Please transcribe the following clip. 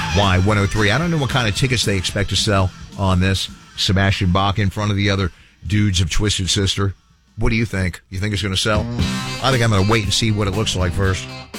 Y103. I don't know what kind of tickets they expect to sell on this. Sebastian Bach in front of the other dudes of Twisted Sister. What do you think? You think it's going to sell? I think I'm going to wait and see what it looks like first.